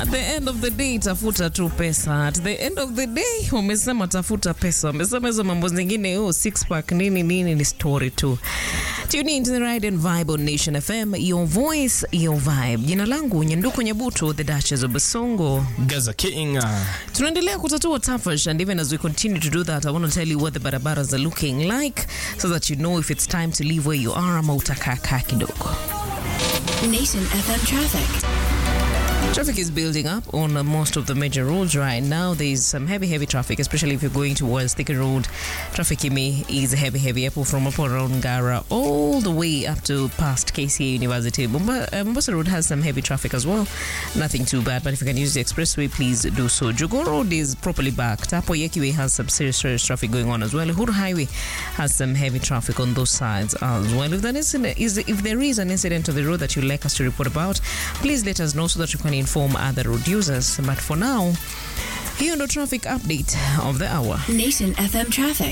At the end of the day, tafuta tu pesa. At the end of the day, wamesema tafuta pesa. Wamesema hizo mambo zingine, six pack, nini ni story tu. Tune in to the Ride and Vibe on Nation FM. Your voice, your vibe. Jina langu, Nyanduku Nyabuto, the Duchess of Basongo. Gaza King. Tunaendelea kutatua tafash, and even as we continue to do that, I want to tell you what the barabaras are looking like so that you know if it's time to leave where you are ama utakaa kidogo. Nation FM traffic. Traffic is building up on most of the major roads right now. There is some heavy traffic, especially if you're going towards Thika Road. Traffic is heavy up from up around Gara all the way up to past KCA University. Mombasa Road has some heavy traffic as well. Nothing too bad, but if you can use the expressway, please do so. Jogoo Road is properly backed. Tapo Yekiwe has some serious traffic going on as well. Uhuru Highway has some heavy traffic on those sides as well. If there is an incident on the road that you'd like us to report about, please let us know so that you can inform other road users. But for now, here on the traffic update of the hour. Nation FM traffic.